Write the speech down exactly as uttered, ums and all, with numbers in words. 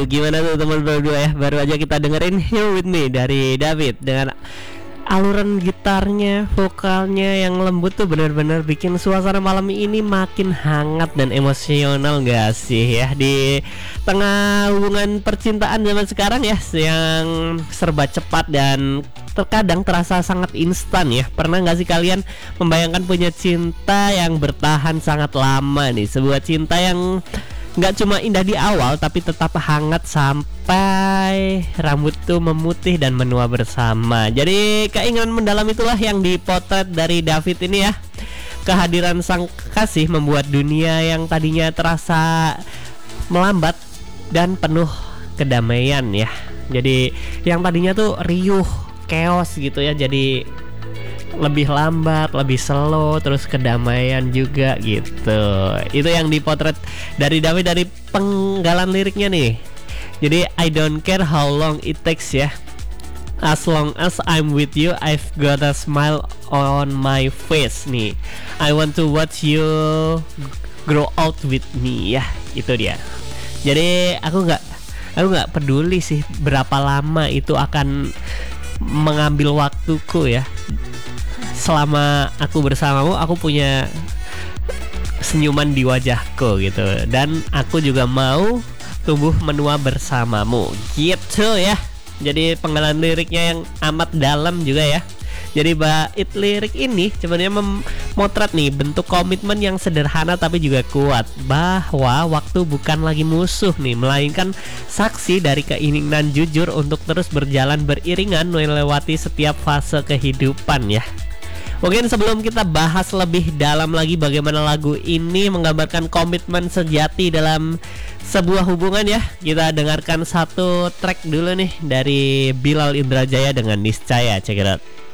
gimana tuh teman berdua ya? Baru aja kita dengerin Here With Me dari David dengan aluran gitarnya, vokalnya yang lembut tuh benar-benar bikin suasana malam ini makin hangat dan emosional gak sih ya? Di tengah hubungan percintaan zaman sekarang ya, yang serba cepat dan terkadang terasa sangat instan ya. Pernah gak sih kalian membayangkan punya cinta yang bertahan sangat lama nih? Sebuah cinta yang nggak cuma indah di awal tapi tetap hangat sampai rambut tuh memutih dan menua bersama. Jadi keinginan mendalam itulah yang dipotret dari David ini ya. Kehadiran sang kasih membuat dunia yang tadinya terasa melambat dan penuh kedamaian ya. Jadi yang tadinya tuh riuh, chaos gitu ya, jadi lebih lambat, lebih slow, terus kedamaian juga gitu. Itu yang dipotret dari David dari penggalan liriknya nih. Jadi I don't care how long it takes ya, as long as I'm with you, I've got a smile on my face nih. I want to watch you grow out with me ya. Itu dia. Jadi aku nggak aku nggak peduli sih berapa lama itu akan mengambil waktuku ya. Selama aku bersamamu, aku punya senyuman di wajahku gitu. Dan aku juga mau tumbuh menua bersamamu gitu ya. Jadi penggalan liriknya yang amat dalam juga ya. Jadi bait lirik ini sebenarnya memotret nih bentuk komitmen yang sederhana tapi juga kuat, bahwa waktu bukan lagi musuh nih, melainkan saksi dari keinginan jujur untuk terus berjalan beriringan melewati setiap fase kehidupan ya. Mungkin sebelum kita bahas lebih dalam lagi bagaimana lagu ini menggambarkan komitmen sejati dalam sebuah hubungan ya, kita dengarkan satu track dulu nih dari Bilal Indrajaya dengan Niscaya. Check it out.